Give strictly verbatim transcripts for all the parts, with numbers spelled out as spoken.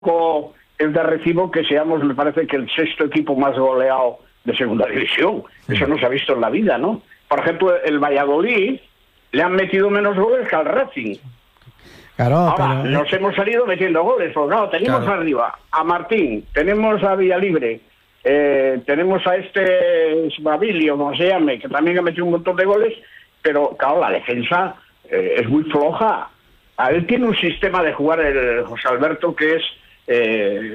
es de recibo que seamos, me parece que el sexto equipo más goleado de segunda división. Eso no se ha visto en la vida, ¿no? Por ejemplo, el Valladolid le han metido menos goles que al Racing. Claro, Ahora, pero... nos hemos salido metiendo goles, porque claro, tenemos claro. arriba a Martín, tenemos a Villalibre, eh, tenemos a este Babilio, como se llame, que también ha metido un montón de goles, pero claro, la defensa eh, es muy floja. A él tiene un sistema de jugar el José Alberto que es eh,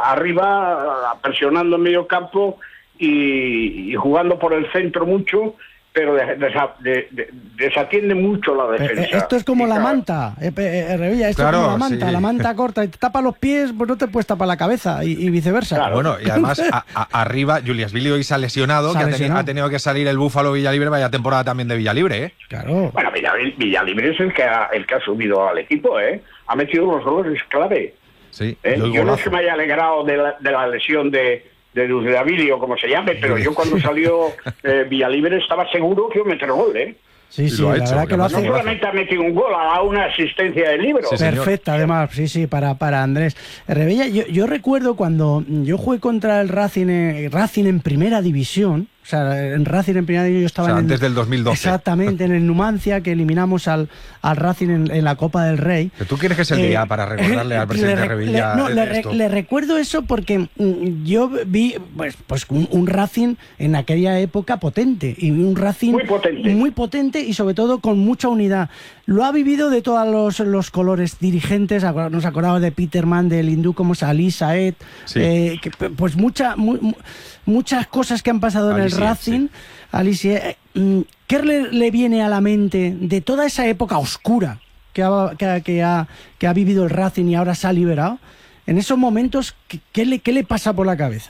arriba, presionando en medio campo y, y jugando por el centro mucho, pero de, de, de, de, desatiende mucho la defensa. Eh, esto es como y la claro, manta, eh, eh, Revilla, esto claro, es como la manta, sí. la manta corta, y te tapa los pies, pues no te puedes tapar la cabeza, y, y viceversa. Claro. Bueno, y además a, a, arriba Julias Billy hoy se ha lesionado, Se ha que ha, lesionado. teni- ha tenido que salir el Búfalo Villalibre, vaya temporada también de Villalibre, ¿eh? Claro. Bueno, Villalibre, Villalibre es el que, ha, el que ha subido al equipo, ¿eh? Ha metido unos goles clave. Sí, ¿eh? y Yo no es golazo. que me haya alegrado de la, de la lesión de, de Dudabilio, como se llame, pero yo cuando salió eh, Villalibre estaba seguro que iba a meter gol, ¿eh? Sí, Y sí, lo ha la hecho, verdad que lo además No hace golazo. solamente ha metido un gol, ha dado una asistencia de libro. Sí, señor. perfecta, además, sí, sí, para, para Andrés. Revilla, yo, yo recuerdo cuando yo jugué contra el Racing, eh, Racing en primera división, o sea, en Racing en primera división yo estaba O sea, en el- antes del dos mil doce. Exactamente, en el Numancia, que eliminamos al, al Racing en, en la Copa del Rey. ¿Pero tú quieres que es el Eh, día para recordarle al presidente le, re- Revilla le- no, le, re- esto? le recuerdo eso porque mm, yo vi pues, pues un, un Racing en aquella época potente, y un Racing Muy potente. muy potente y sobre todo con mucha unidad. Lo ha vivido de todos los, los colores dirigentes, acu- nos acordamos de Peterman, del hindú como Salí, Saed, Sí. eh, que, pues mucha, mu- mu- muchas cosas que han pasado en el Alicia, Racing. Alicia, eh, mm, ¿qué le, le viene a la mente de toda esa época oscura que ha, que, ha, que, ha, que ha vivido el Racing y ahora se ha liberado? En esos momentos, ¿qué, qué le, qué le pasa por la cabeza?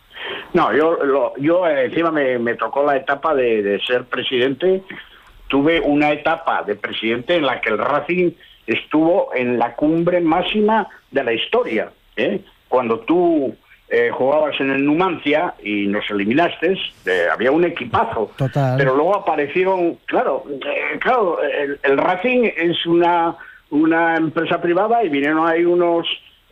No, yo, lo, yo eh, encima me, me tocó la etapa de, de ser presidente. Tuve una etapa de presidente en la que el Racing estuvo en la cumbre máxima de la historia, ¿eh? Cuando tú eh, jugabas en el Numancia y nos eliminaste, eh, había un equipazo. Total. Pero luego aparecieron, claro, eh, claro, el, el Racing es una, una empresa privada y vinieron ahí unos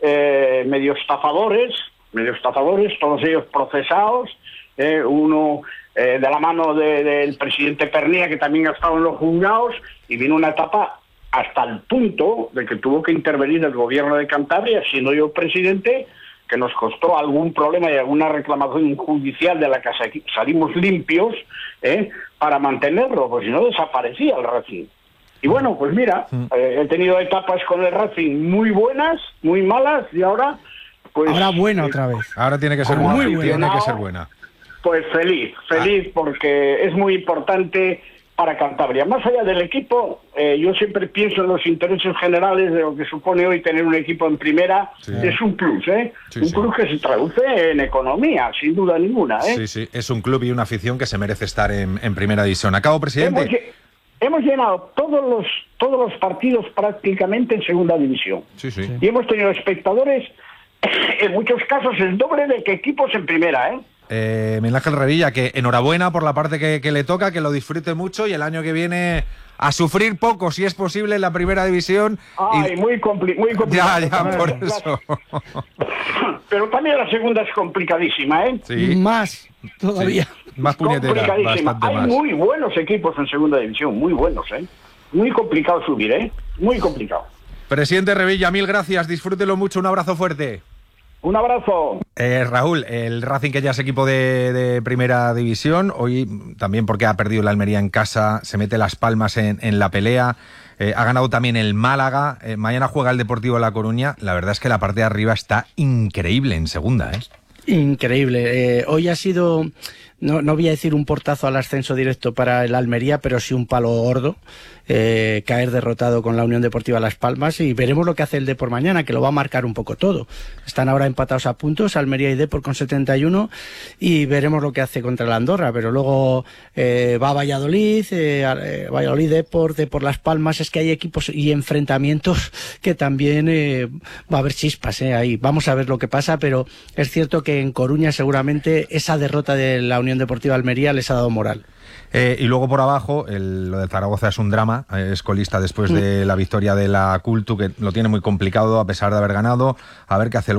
eh, medio estafadores, medio estafadores, todos ellos procesados, eh, uno eh, de la mano de, del presidente Pernía, que también ha estado en los juzgados, y vino una etapa hasta el punto de que tuvo que intervenir el gobierno de Cantabria, siendo yo presidente, que nos costó algún problema y alguna reclamación judicial de la que salimos limpios, ¿eh? Para mantenerlo, pues si no desaparecía el Racing. Y bueno, pues mira, eh, he tenido etapas con el Racing muy buenas, muy malas, y ahora pues Ahora buena eh, otra vez. Ahora tiene que ser Como buena, muy buena. tiene que ser buena. pues feliz, feliz Ah. porque es muy importante para Cantabria. Más allá del equipo, eh, yo siempre pienso en los intereses generales de lo que supone hoy tener un equipo en primera. Sí. Es un plus, ¿eh? Sí, un sí. plus que se traduce en economía, sin duda ninguna, ¿eh? Sí, sí, es un club y una afición que se merece estar en, en primera división. Acabo, Hemos, presidente. lle- hemos llenado todos los todos los partidos prácticamente en segunda división. Sí, sí. Y hemos tenido espectadores, en muchos casos, el doble de que equipos en primera, ¿eh? Eh, Miguel Ángel Revilla, que enhorabuena por la parte que, que le toca, que lo disfrute mucho y el año que viene a sufrir poco, si es posible, en la primera división. Ay, Y- muy, compli muy complicado. Ya, ya, por También. eso. Pero también la segunda es complicadísima, ¿eh? Sí, Más todavía. sí. Más puñetera, Complicadísima. bastante Hay más. muy buenos equipos en segunda división, muy buenos, ¿eh? Muy complicado subir, ¿eh? Muy complicado. Presidente Revilla, mil gracias, disfrútelo mucho, un abrazo fuerte. Un abrazo. Eh, Raúl, el Racing, que ya es equipo de, de primera división, hoy también porque ha perdido la Almería en casa, se mete Las Palmas en, en la pelea, eh, ha ganado también el Málaga, eh, mañana juega el Deportivo de La Coruña. La verdad es que la parte de arriba está increíble en segunda, ¿eh? Increíble. Eh, hoy ha sido, no, no voy a decir un portazo al ascenso directo para el Almería, pero sí un palo gordo. Eh, caer derrotado con la Unión Deportiva Las Palmas, y veremos lo que hace el Depor mañana, que lo va a marcar un poco todo. Están ahora empatados a puntos, Almería y Depor con setenta y uno, y veremos lo que hace contra el Andorra, pero luego eh, va a Valladolid, eh, eh, Valladolid, Depor, Depor Las Palmas. Es que hay equipos y enfrentamientos que también eh, va a haber chispas eh, ahí. Vamos a ver lo que pasa, pero es cierto que en Coruña seguramente esa derrota de la Unión Unión Deportiva Almería les ha dado moral. Eh, y luego por abajo, el, lo de Zaragoza es un drama, eh, es colista después de la victoria de la Cultu, que lo tiene muy complicado a pesar de haber ganado, a ver qué hace el